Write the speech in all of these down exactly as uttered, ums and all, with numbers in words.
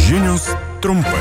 Žinios trumpai.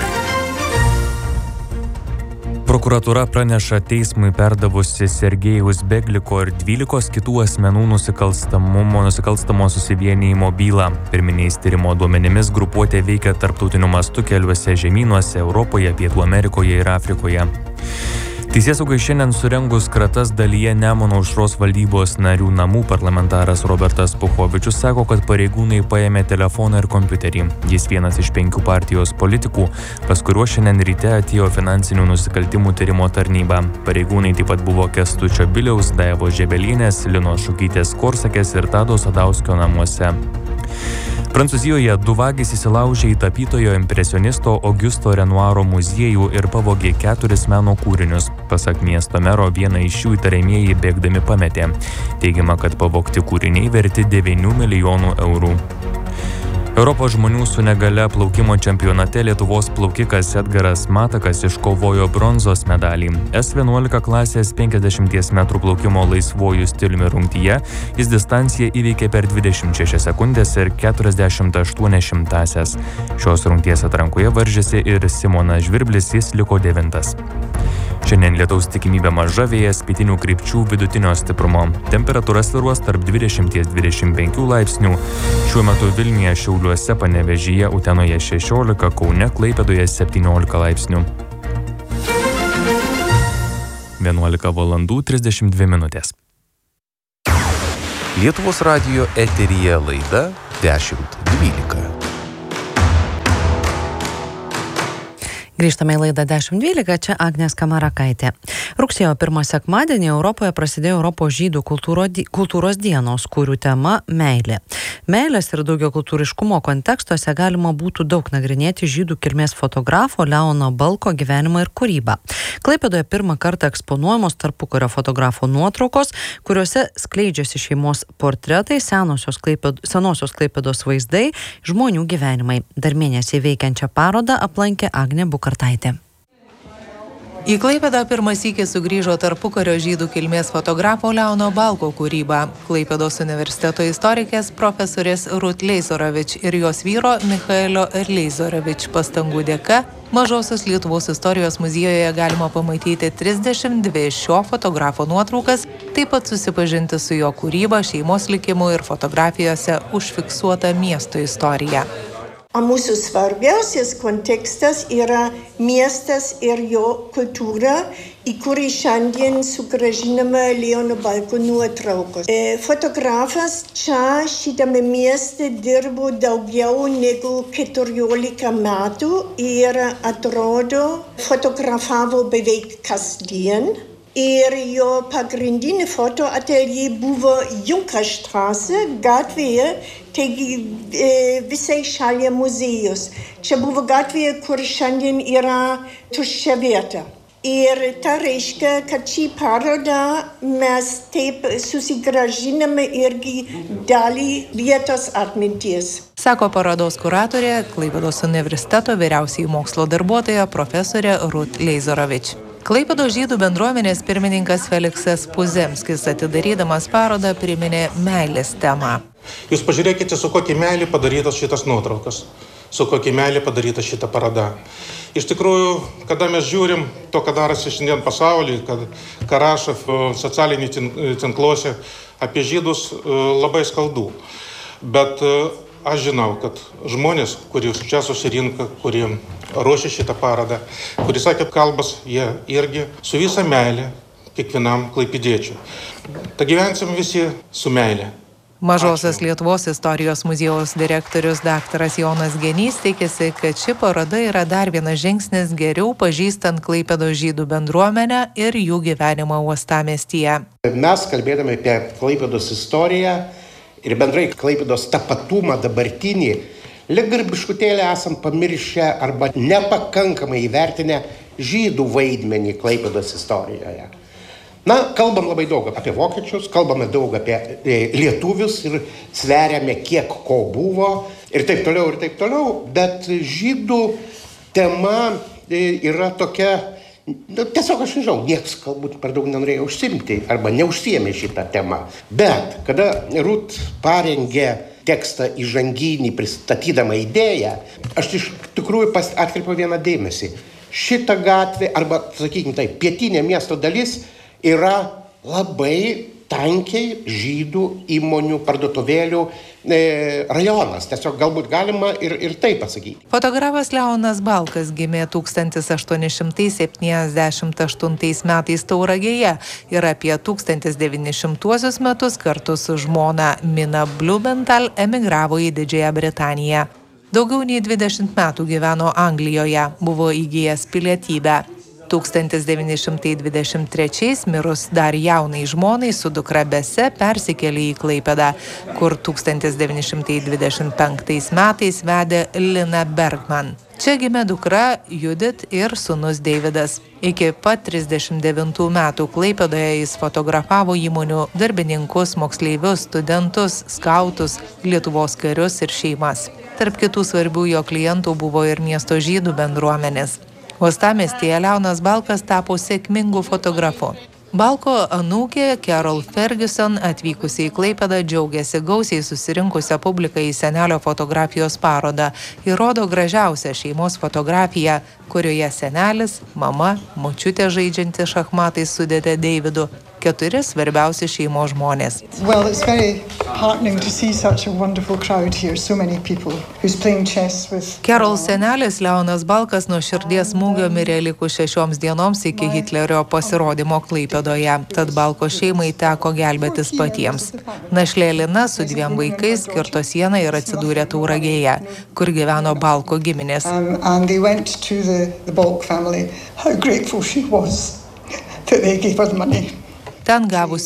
Prokuratūra praneša teismui perdavusi Sergejaus Begliko ir dvylikos kitų asmenų nusikalstamumo nusikalstamo susivienijimo bylą. Pirminiais tyrimo duomenimis grupuotė veikia tarptautiniu mastu keliuose žemynuose Europoje, Pietų Amerikoje ir Afrikoje. Teisėsaugai šiandien surengus kratas dalyje Nemuno aušros valdybos narių namų parlamentaras Robertas Puchovičius sako, kad pareigūnai paėmė telefoną ir kompiuterį. Jis vienas iš penkių partijos politikų, pas kuriuos šiandien ryte atėjo finansinių nusikaltimų tyrimo tarnyba. Pareigūnai taip pat buvo Kęstučio Biliaus, Daivos Žebelienės, Linos Šukytės Korsakės ir Tado Sadauskio namuose. Prancūzijoje du vagys įsilaužė į tapytojo impresionisto Augusto Renoiro muziejų ir pavogė keturis meno kūrinius. Pasak miesto mero, vieną iš šių įtariamieji bėgdami pametė. Teigiama, kad pavogti kūriniai verti devynių milijonų eurų. Europos žmonių su negale plaukimo čempionate Lietuvos plaukikas Edgaras Matakas iškovojo bronzos medalį. S vienuolika klasės penkiasdešimties metrų plaukimo laisvuoju stiliumi rungtyje jis distanciją įveikė per dvidešimt šešias sekundės ir keturiasdešimt aštuonias šimtąsias. Šios rungties atrankoje varžėsi ir Simonas Žvirblis, jis liko devintas. Šiandien lietaus tikimybė maža, vėjas pietinių krypčių vidutinio stiprumo. Temperatūra svyruos tarp dvidešimt dvidešimt penki laipsnių. Šiuo metu Vilniuje, Šiauliuose, Panevėžyje, Utenoje šešiolika, Kaune, Klaipėdoje septyniolika laipsnių. vienuolika valandų trisdešimt dvi minutės. Lietuvos radijo eteryje laida dešimt dvylika. Grįžtame į laidą dešimt dvylika, čia Agnė Skamarakaitė. Rugsėjo pirmą sekmadienį Europoje prasidėjo Europos žydų kultūro, kultūros dienos, kurių tema – meilė. Meilės ir daugiakultūriškumo kontekstuose galima būtų daug nagrinėti žydų kilmės fotografo Leono Balko gyvenimą ir kūrybą. Klaipėdoje pirmą kartą eksponuojamos tarpukario fotografo nuotraukos, kuriuose skleidžiasi šeimos portretai, senosios Klaipėdos, senosios Klaipėdos vaizdai, žmonių gyvenimai. Dar mėnesį veikiančią parodą aplankė Agnė Bukartaitė. Į Klaipėdą pirmą sykį sugrįžo tarpukario žydų kilmės fotografo Leono Balko kūryba. Klaipėdos universiteto istorikės profesorės Rut Leizoravič ir jos vyro Michaelio Leizoravič pastangų dėka Mažosios Lietuvos istorijos muziejuje galima pamatyti trisdešimt dvi šio fotografo nuotraukas, taip pat susipažinti su jo kūryba, šeimos likimu ir fotografijose užfiksuota miesto istorija. O mūsų svarbiausias kontekstas yra miestas ir jo kultūra, į kurį šiandien sugrąžinama Leono Balko nuotraukos. E, fotografas čia šitame mieste dirbo daugiau negu keturiolika metų ir atrodo fotografavo beveik kasdien. Ir jo pagrindinė fotoateljė buvo Junkerstraße, gatvėje, taigi e, visai šalia muziejus. Čia buvo gatvėje, kur šiandien yra tuščia vieta. Ir tai reiškia, kad šį parodą mes taip susigrąžiname irgi dalį vietos atminties. Sako parodos kuratorė, Klaipėdos universiteto vyriausioji mokslo darbuotoja profesorė Rut Leizoravič. Klaipėdos žydų bendruomenės pirmininkas Feliksas Puzemskis atidarydamas parodą priminė meilės temą. Jūs pažiūrėkite, su kokia meilė padarytas šitas nuotraukas, su kokia meilė padaryta šita paroda. Iš tikrųjų, kada mes žiūrim to, ką darosi šiandien pasaulyje, kad ką rašo socialiniai tinkluose apie žydus, labai skaudu. Bet aš žinau, kad žmonės, kurie čia susirinka, kurie ruošia šitą parodą, kurie sakė kalbas, jie irgi su visa meilė kiekvienam klaipėdiečiui. Ta gyvensim visi su meilė. Mažosios Lietuvos istorijos muziejaus direktorius daktaras Jonas Genys tikisi, kad ši paroda yra dar vienas žingsnis geriau pažįstant Klaipėdos žydų bendruomenę ir jų gyvenimą uostamiestyje. Mes kalbėdami apie Klaipėdos istoriją ir bendrai Klaipėdos tapatumą dabartinį, lyg ir biškutėlį esam pamiršę arba nepakankamai įvertinę žydų vaidmenį Klaipėdos istorijoje. Na, kalbam labai daug apie vokiečius, kalbame daug apie lietuvius ir sveriame, kiek ko buvo ir taip toliau ir taip toliau, bet žydų tema yra tokia, nu, tiesiog aš nežinau, nieks galbūt per daug nenorėjo užsimti arba neužsiėmė šitą temą. Bet kada Rut parengė tekstą įžanginį pristatydama idėją, aš iš tikrųjų pas atkreipiau vieną dėmesį. Šita gatvė, arba, sakykime taip, pietinė miesto dalis yra labai tankiai žydų įmonių parduotuvėlių e, rajonas. Tiesiog galbūt galima ir, ir taip pasakyti. Fotografas Leonas Balkas gimė tūkstantis aštuoni šimtai septyniasdešimt aštuntais metais Tauragėje ir apie tūkstantis devyni šimtuosius metus kartu su žmona Mina Blumenthal emigravo į Didžiąją Britaniją. Daugiau nei dvidešimt metų gyveno Anglijoje, buvo įgijęs pilietybę. tūkstantis devyni šimtai dvidešimt trečiais mirus dar jaunai žmonai su dukra Bese persikėlė į Klaipėdą, kur tūkstantis devyni šimtai dvidešimt penktais metais vedė Lina Bergman. Čia gimė dukra Judith ir sūnus Deividas. Iki pat trisdešimt devintų metų Klaipėdoje jis fotografavo įmonių darbininkus, moksleivius, studentus, skautus, Lietuvos karius ir šeimas. Tarp kitų svarbių jo klientų buvo ir miesto žydų bendruomenės. Uostamiestyje Leonas Balkas tapo sėkmingu fotografu. Balko anūkė Carol Ferguson atvykusi į Klaipėdą džiaugiasi gausiai susirinkusią publiką į senelio fotografijos parodą ir rodo gražiausią šeimos fotografiją, kurioje senelis, mama, močiutė žaidžianti šachmatais su dėde Deividu, keturi svarbiausi šeimos žmonės. Well, it's very heartening to see such a wonderful crowd here, so many people who's playing chess with... Carol senelis Leonas Balkas nuo širdies smūgio mirė likus šešioms dienoms iki Hitlerio pasirodymo Klaipėdoje, tad Balko šeimai teko gelbėtis patiems. Našlė Lina su dviem vaikais kirto sieną ir atsidūrė Tauragėje, kur gyveno Balko giminės. Um, and they went to the, the Balk family. How grateful she was that they gave her the money. Ten gavus